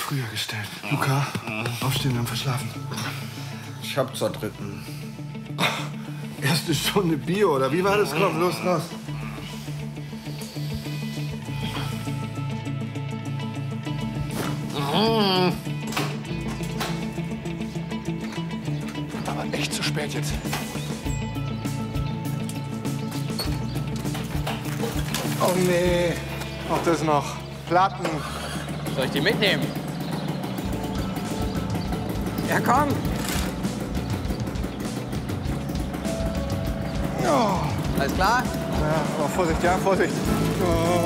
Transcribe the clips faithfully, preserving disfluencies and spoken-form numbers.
früher gestellt. Luca, aufstehen, wir haben verschlafen. Ich hab zur dritten. Erste Stunde Bio, oder wie war das? Komm, los, raus. Aber echt zu spät jetzt. Oh nee, auch das noch. Platten. Soll ich die mitnehmen? Ja, komm. Oh. Alles klar? Ja, aber Vorsicht, ja, Vorsicht. Oh.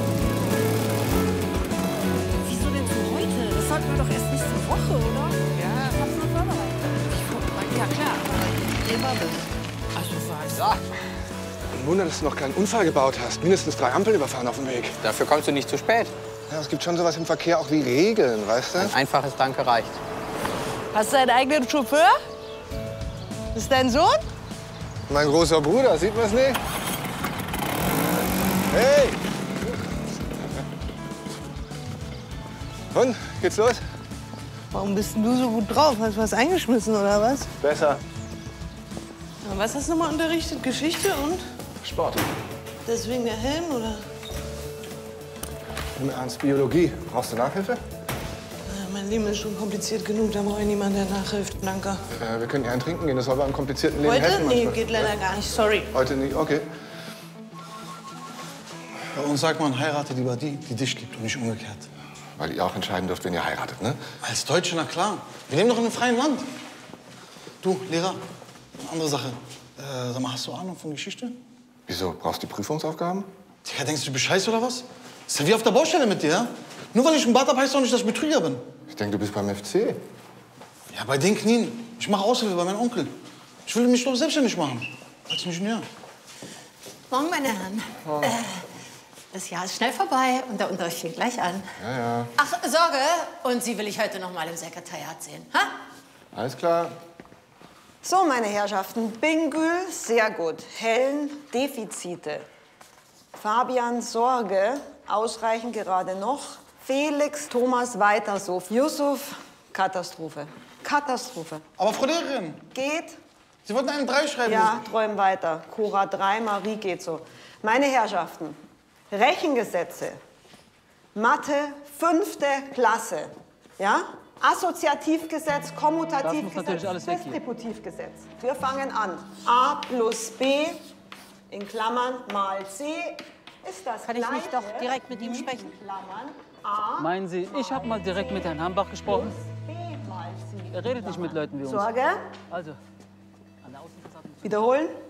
Wieso denn für heute? Das sollten wir doch erst nächste Woche, oder? Ja, hab's noch vorbereitet. Ja, klar. Aber immer das. Also was? Ja. Ein Wunder, dass du noch keinen Unfall gebaut hast. Mindestens drei Ampeln überfahren auf dem Weg. Dafür kommst du nicht zu spät. Ja, es gibt schon sowas im Verkehr auch wie Regeln, weißt du? Ein einfaches Danke reicht. Hast du einen eigenen Chauffeur? Ist dein Sohn? Mein großer Bruder, sieht man's nicht? Hey! Und, geht's los? Warum bist denn du so gut drauf? Hast du was eingeschmissen oder was? Besser. Ja, was hast du nochmal unterrichtet? Geschichte und? Sport. Deswegen der Helm, oder? Im Ernst, Biologie. Brauchst du Nachhilfe? Ja, mein Leben ist schon kompliziert genug, da brauche ich niemanden, der nachhilft. Danke. Äh, wir können ja einen trinken gehen, das soll beim komplizierten Leben Heute? helfen. Nee, manchmal. geht leider gar nicht, sorry. Heute nicht, okay. Bei uns sagt man, heirate lieber die, die dich liebt und nicht umgekehrt. Weil ihr auch entscheiden dürft, wenn ihr heiratet, ne? Als Deutsche, na klar. Wir leben doch in einem freien Land. Du, Lehrer, eine andere Sache. Äh, sag mal, hast du Ahnung von Geschichte? Wieso? Brauchst du die Prüfungsaufgaben? Digga, denkst du, du bist scheiße oder was? Ist ja wie auf der Baustelle mit dir, ja? Nur weil ich einen Bart habe, heißt doch nicht, dass ich Betrüger bin. Ich denke, du bist beim F C. Ja, bei den Knien. Ich mache Aushilfe bei meinem Onkel. Ich will mich doch selbstständig machen. Als Ingenieur. Morgen, meine Herren. Oh. Äh, das Jahr ist schnell vorbei und der Unterricht fängt gleich an. Ja, ja. Ach, Sorge. Und Sie will ich heute noch mal im Sekretariat sehen. Ha? Alles klar. So, meine Herrschaften, Bingül, sehr gut. Helen, Defizite. Fabian, Sorge, ausreichend gerade noch. Felix, Thomas, weiter so. Yusuf, Katastrophe. Katastrophe. Aber Frau Lehrerin, Geht? Sie wollten einen drei schreiben. Ja, träum weiter. Cora drei, Marie geht so. Meine Herrschaften, Rechengesetze. Mathe, fünfte Klasse. Ja? Assoziativgesetz, Kommutativgesetz, Distributivgesetz. Wir fangen an. A plus B in Klammern mal C ist das Kann ich gleiche. nicht doch direkt mit ihm sprechen? In Klammern A. Meinen Sie, ich habe mal direkt mit Herrn Hambach gesprochen? B mal C. Er redet nicht mit Leuten wie uns. Sorge. Also, an der Außenfassade... Wiederholen.